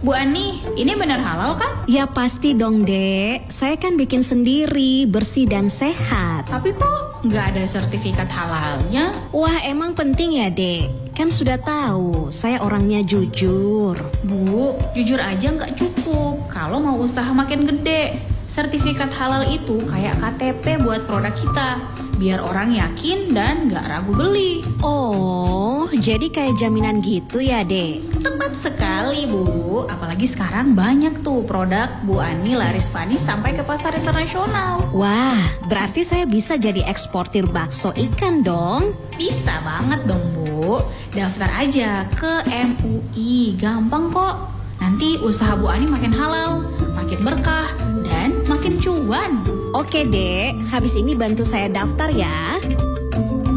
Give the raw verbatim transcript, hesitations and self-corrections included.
Bu Ani, ini benar halal kan? Ya pasti dong, Dek. Saya kan bikin sendiri, bersih dan sehat. Tapi kok nggak ada sertifikat halalnya? Wah, emang penting ya, Dek? Kan sudah tahu, saya orangnya jujur. Bu, jujur aja nggak cukup kalau mau usaha makin gede. Sertifikat halal itu kayak K T P buat produk kita, biar orang yakin dan nggak ragu beli. Oh, jadi kayak jaminan gitu ya, Dek? Tepat sekali, Bu. Apalagi sekarang banyak tuh produk Bu Ani laris manis sampai ke pasar internasional. Wah, berarti saya bisa jadi eksportir bakso ikan dong? Bisa banget dong, Bu. Daftar aja ke M U I, gampang kok. Nanti usaha Bu Ani makin halal, makin berkah, dan makin cuan. Oke, Dek. Habis ini bantu saya daftar ya.